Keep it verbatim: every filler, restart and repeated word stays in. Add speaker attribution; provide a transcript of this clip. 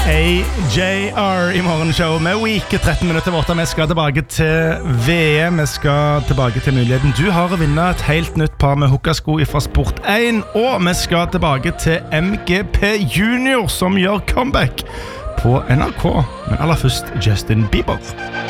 Speaker 1: A J R I morgenshow med Week tretten minutter over åtte. Vi skal tilbake til V M. Vi skal tilbake til muligheten du har å vinne et helt nytt par med hukkasko fra Sport én. Og vi skal tilbake til M G P Junior som gjør comeback på N R K. Men aller først Justin Bieber.